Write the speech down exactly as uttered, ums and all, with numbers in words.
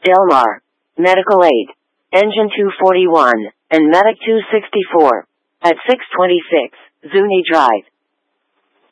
Delmar, Medical Aid, Engine two forty-one, and Medic two sixty-four. At six twenty-six, Zuni Drive.